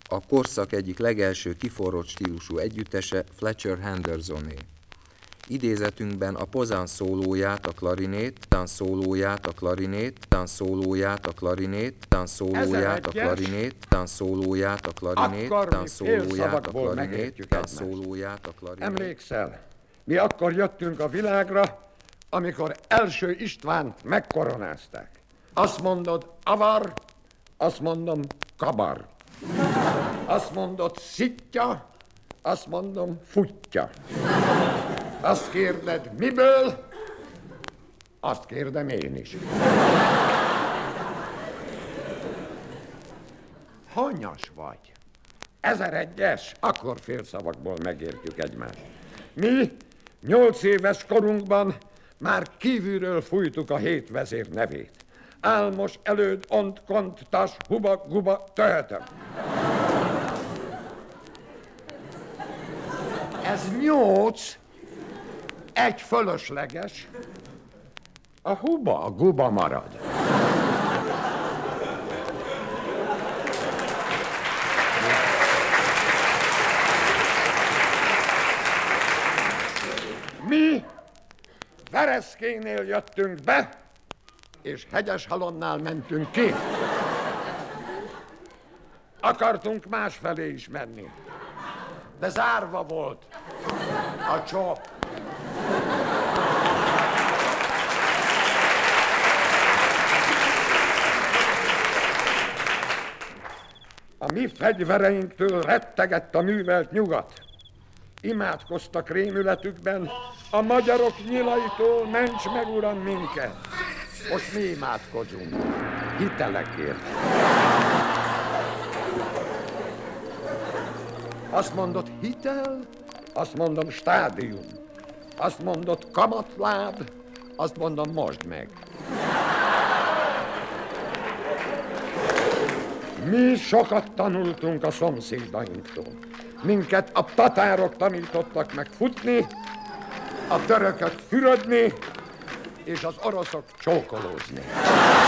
A korszak egyik legelső kiforrott stílusú együttese Fletcher Hendersoné. Idézetünkben a pozán szólóját a klarinét, tán szólóját a klarinét, tán szólóját a klarinét, tán szólóját a klarinét, tán szólóját a klarinét, tán szólóját a klarinét, tán szólóját a klarinét. Emlékszel, mi akkor jöttünk a világra, amikor első Istvánt megkoronázták. Azt mondod avar, azt mondom kabar. Azt mondod szitja, azt mondom futja. Azt kérded miből, azt kérdem én is. Hanyas vagy? 1001-es, akkor félszavakból megértjük egymást. Mi 8 éves korunkban már kívülről fújtuk a 7 vezér nevét. Álmos, előd, ont, kont, tas, huba, guba, töhetem. Ez 8, egy fölösleges, a huba, a guba marad. Mi Vereszkénél jöttünk be, és Hegyeshalomnál mentünk ki. Akartunk másfelé is menni, de zárva volt a csop. A mi fegyvereinktől rettegett a művelt nyugat. Imádkoztak rémületükben, a magyarok nyilaitól ments meg, uram, minket. Most mi imádkozunk, hitelekért. Azt mondod hitel, azt mondom stádium. Azt mondod kamatláb, azt mondom most meg. Mi sokat tanultunk a szomszédainktól. Minket a tatárok tanítottak meg futni, a törökök fürödni, és az oroszok csókolózni.